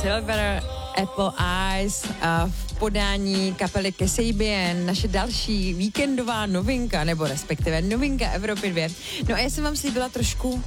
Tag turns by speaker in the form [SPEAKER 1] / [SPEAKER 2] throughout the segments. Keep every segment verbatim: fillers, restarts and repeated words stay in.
[SPEAKER 1] Silver Apple Eyes a v podání kapely Kasabian, naše další víkendová novinka, nebo respektive novinka Evropy dvě. No a já jsem vám slíbila trošku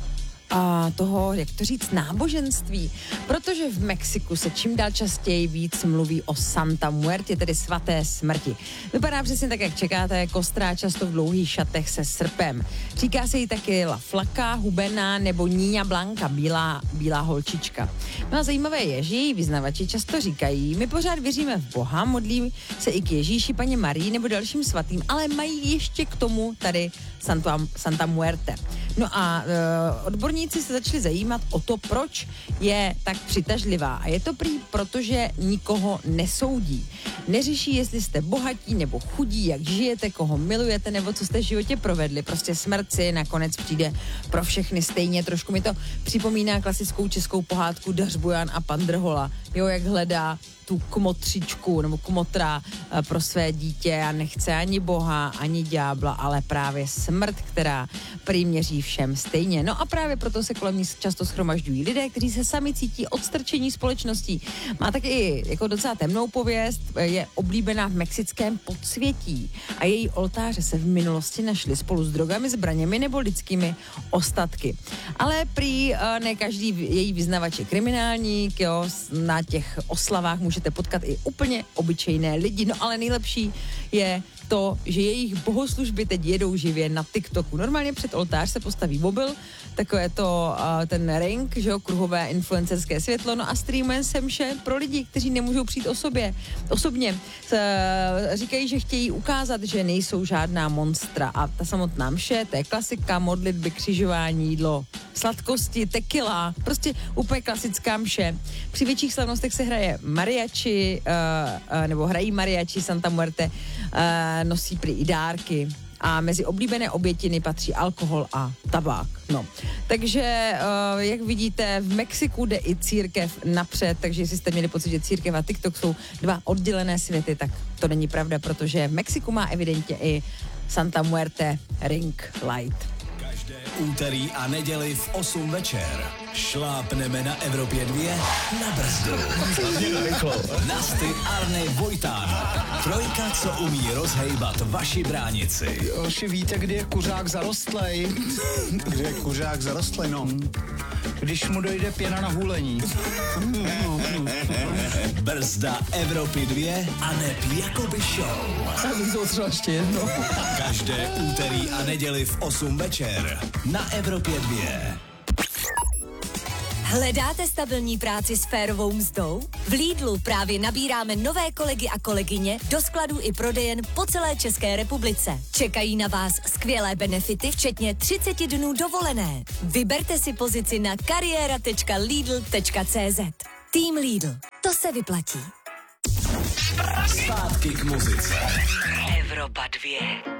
[SPEAKER 1] a toho, jak to říct, náboženství, protože v Mexiku se čím dál častěji víc mluví o Santa Muerte, tedy svaté smrti. Vypadá přesně tak, jak čekáte, kostrá často v dlouhých šatech se srpem. Říká se jí taky La Flaca, hubená nebo Niña Blanca, bílá, bílá holčička. No a zajímavé je, že její vyznavači často říkají, my pořád věříme v Boha, modlí se i k Ježíši, Paně Marii nebo dalším svatým, ale mají ještě k tomu tady Santa, Santa Muerte. No a e, odborníci se začali zajímat o to, proč je tak přitažlivá. A je to prý, protože nikoho nesoudí. Neřeší, jestli jste bohatí nebo chudí, jak žijete, koho milujete nebo co jste v životě provedli. Prostě smrt si nakonec přijde pro všechny stejně. Trošku mi to připomíná klasickou českou pohádku Dařbujan a pan Drhola. Jo, jak hledá tu kmotřičku nebo kmotra pro své dítě a nechce ani Boha, ani ďábla, ale právě smrt, která prý měří všem stejně. No a právě proto se kolem ní často shromažďují lidé, kteří se sami cítí odstrčení společností. Má taky jako docela temnou pověst, je oblíbená v mexickém podsvětí a její oltáře se v minulosti našly spolu s drogami, zbraněmi nebo lidskými ostatky. Ale prý ne každý její vyznavač je kriminálník, jo, na těch oslavách může potkat i úplně obyčejné lidi, no ale nejlepší je to, že jejich bohoslužby teď jedou živě na TikToku. Normálně před oltář se postaví mobil, takové to uh, ten ring, že jo, kruhové influencerské světlo, no a streamuje se mše pro lidi, kteří nemůžou přijít o sobě. Osobně uh, říkají, že chtějí ukázat, že nejsou žádná monstra a ta samotná mše, to je klasika, modlitby, křižování, jídlo, sladkosti, tequila, prostě úplně klasická mše. Při větších slavnostech se hraje mariachi, uh, uh, nebo hrají mariachi Santa Muerte, uh, nosí prý i dárky a mezi oblíbené obětiny patří alkohol a tabák. No. Takže, uh, jak vidíte, v Mexiku jde i církev napřed, takže jestli jste měli pocit, že církev a TikTok jsou dva oddělené světy, tak to není pravda, protože v Mexiku má evidentně i Santa Muerte Ring Light.
[SPEAKER 2] Úterý a neděli v osm večer. Šlápneme na Evropě dvě na brzdu. Nasty, Arnej, Vojtán. Trojka, co umí rozhejbat vaši bránici.
[SPEAKER 3] Joši, víte, kdy je kuřák zarostlej?
[SPEAKER 4] Kdy je kuřák zarostlej, no?
[SPEAKER 3] Když mu dojde pěna na hůlení.
[SPEAKER 2] Brzda Evropy dvě a neb Jakoby show.
[SPEAKER 3] Já bych to třeba ještě jedno.
[SPEAKER 2] Každé úterý a neděli v osm večer na Evropě dvě.
[SPEAKER 5] Hledáte stabilní práci s férovou mzdou? V Lidlu právě nabíráme nové kolegy a kolegyně do skladů i prodejen po celé České republice. Čekají na vás skvělé benefity, včetně třicet dnů dovolené. Vyberte si pozici na kariéra tečka lidl tečka cé zet. Tým Lidl. To se vyplatí.
[SPEAKER 2] Zpátky k muzice.
[SPEAKER 5] Evropa dvě.